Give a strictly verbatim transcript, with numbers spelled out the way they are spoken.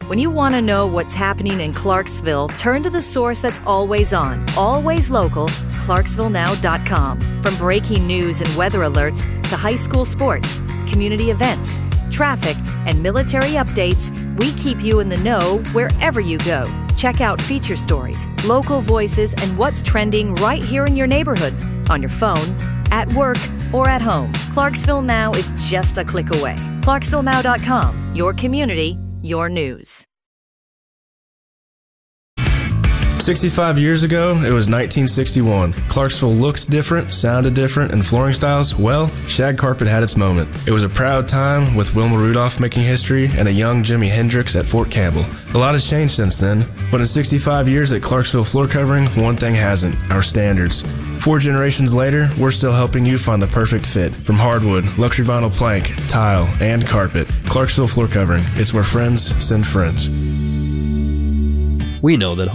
When you want to know what's happening in Clarksville, turn to the source that's always on, always local, Clarksville Now dot com. From breaking news and weather alerts to high school sports, community events, traffic, and military updates, we keep you in the know wherever you go. Check out feature stories, local voices, and what's trending right here in your neighborhood, on your phone, at work, or at home. Clarksville Now is just a click away. Clarksville Now dot com, your community, your news. sixty-five years ago, it was nineteen sixty-one. Clarksville looks different, sounded different, and flooring styles, well, shag carpet had its moment. It was a proud time with Wilma Rudolph making history and a young Jimi Hendrix at Fort Campbell. A lot has changed since then, but in sixty-five years at Clarksville Floor Covering, one thing hasn't: our standards. Four generations later, we're still helping you find the perfect fit. From hardwood, luxury vinyl plank, tile, and carpet, Clarksville Floor Covering. It's where friends send friends. We know that